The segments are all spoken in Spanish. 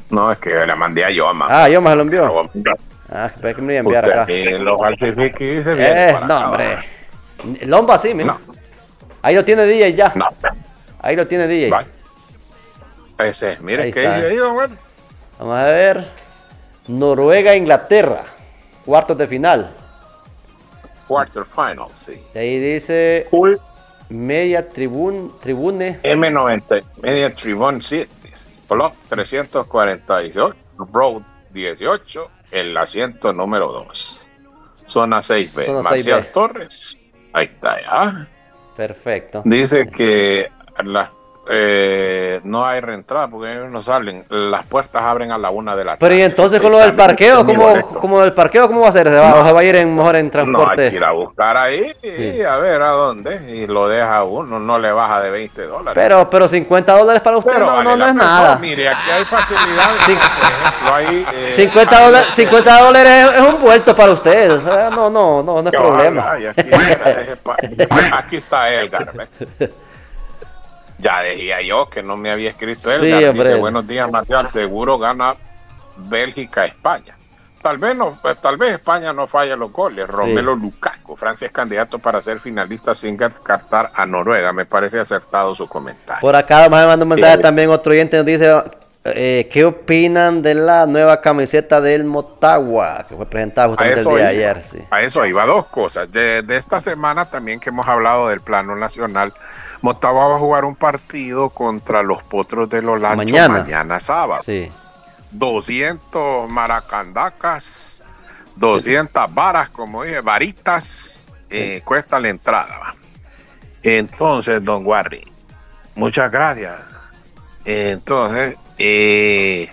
No, es que la mandé a Yoma. Ah, yo me lo envió. Ah, espera que me lo enviar Usted acá. lo falsifique y se viene para No, acá. hombre. Lomba sí, mire. No, Ahí lo tiene DJ ya. no. Ahí lo tiene DJ. Vale. Ese es. Ahí Mire, ¿qué dice está. ahí, don Juan? Vamos a ver. Noruega, Inglaterra. Cuartos de final. Quarterfinal, sí. Y ahí dice Full Media Tribune. M90, Media Tribune Cities, Plot 348, Road 18, el asiento número 2. Zona 6B. Zona Marcial 6B. Torres. Ahí está ya. Perfecto. Dice que no hay reentrada porque ellos no salen. Las puertas abren a la 1 de la tarde. Pero y entonces con lo del parqueo, ¿cómo del parqueo cómo va a ser? ¿Se va a ir mejor en transporte? No, hay que ir a buscar ahí y a ver a dónde. Y lo deja uno, no le baja de $20. Pero $50 para usted Pero no vale es la nada. pena. Mire, aquí hay facilidades. Sí. Por ejemplo, hay, $50 es un vuelto para usted. O sea, no es problema. Aquí está Elgar. ¿Ves? Ya decía yo que no me había escrito Sí, Elgar. hombre. Dice, buenos días, Marcial. Seguro gana Bélgica-España. Tal vez España no falla los goles. Romelu Lukaku. Francia es candidato para ser finalista sin descartar a Noruega. Me parece acertado su comentario. Por acá me manda un mensaje también otro oyente. Nos dice, ¿qué opinan de la nueva camiseta del Motagua? Que fue presentada justamente el día de ayer. Sí. A eso iba dos cosas. De esta semana también que hemos hablado del plano nacional. Motagua va a jugar un partido contra los Potros de los Lanchos mañana sábado. Sí. 200 maracandacas, 200 varas, como dije, varitas, cuesta la entrada. ¿Va? Entonces, don Warry, muchas gracias. Entonces, ¿qué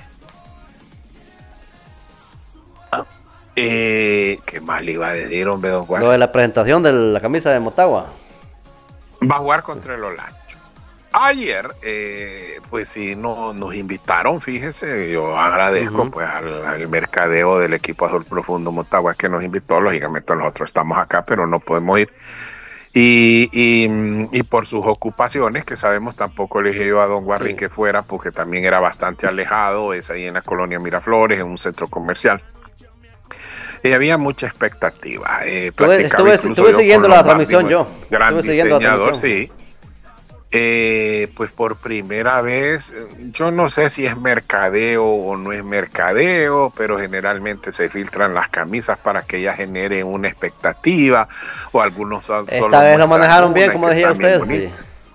más le iba a decir, hombre, don Warry? Lo de la presentación de la camisa de Motagua. Va a jugar contra el Olancho. Ayer, pues sí, nos invitaron, fíjese, yo agradezco pues al mercadeo del equipo Azul Profundo Motagua que nos invitó, lógicamente nosotros estamos acá, pero no podemos ir. Y por sus ocupaciones, que sabemos, tampoco le dije yo a don Warren que fuera, porque también era bastante alejado, es ahí en la colonia Miraflores, en un centro comercial. Y había mucha expectativa. Estuve siguiendo la transmisión yo. Gran diseñador, sí. Pues por primera vez, yo no sé si es mercadeo o no es mercadeo, pero generalmente se filtran las camisas para que ellas generen una expectativa o algunos esta vez lo manejaron bien, como decía usted. Sí.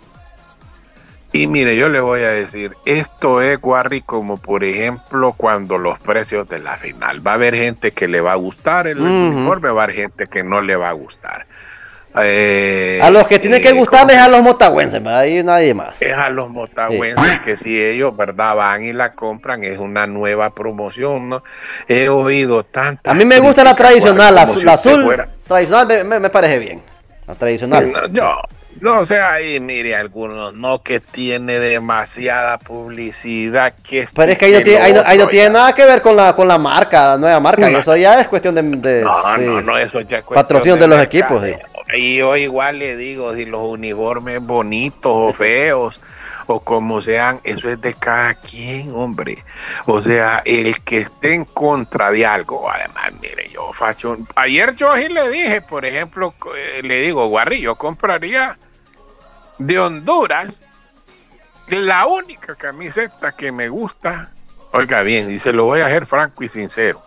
Y mire, yo le voy a decir, esto es, Warry, como por ejemplo cuando los precios de la final. Va a haber gente que le va a gustar el uniforme, va a haber gente que no le va a gustar. A los que tienen que gustarles a los motagüenses, ahí nadie más. Es a los motagüenses que si ellos, ¿verdad? Van y la compran, es una nueva promoción, ¿no? He oído tantas. A mí me gusta la tradicional, la azul tradicional me parece bien. La tradicional. No, o sea, ahí mire, algunos no, que tiene demasiada publicidad. Pero es que ahí no tiene nada que ver con la marca, la nueva marca. Eso ya es cuestión de no, eso ya es cuestión patrocinio de los equipos. Sí. Y yo igual le digo, si los uniformes bonitos o feos o como sean, eso es de cada quien, hombre. O sea, el que esté en contra de algo, además, mire, ayer yo sí le dije, por ejemplo, le digo, Guarri, yo compraría de Honduras la única camiseta que me gusta, oiga bien, y se lo voy a hacer franco y sincero,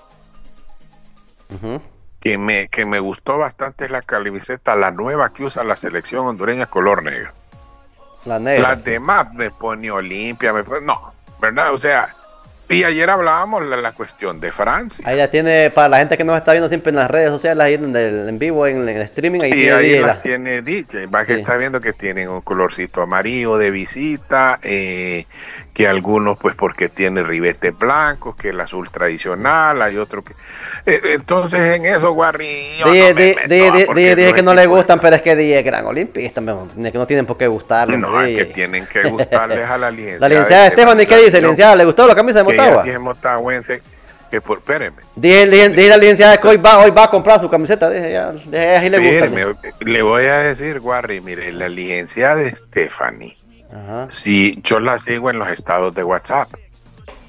que me gustó bastante es la camiseta, la nueva que usa la selección hondureña color negro. La negra. Las demás me pone Olimpia, no, ¿verdad? O sea, y ayer hablábamos de la cuestión de Francia. Ahí la tiene, para la gente que nos está viendo siempre en las redes sociales, ahí en vivo, en el streaming, ahí tiene DJ, va que está viendo que tienen un colorcito amarillo de visita, que algunos pues porque tiene ribetes blancos, que el azul tradicional, hay otro que... entonces en eso, Guarri, dije que no le gustan, pero es que DJ es gran olimpista, que no tienen por qué gustarle. No, es que tienen que gustarles a la licenciada. La licenciada Stephanie, ¿qué dice? Licenciada, ¿le gustó la camisa de Motagua? Sí, es motagüense, espéreme. Dije la licenciada que hoy va a comprar su camiseta, dije, ahí le gusta. Le voy a decir, Guarri, mire, la licenciada Stephanie, si yo la sigo en los estados de WhatsApp,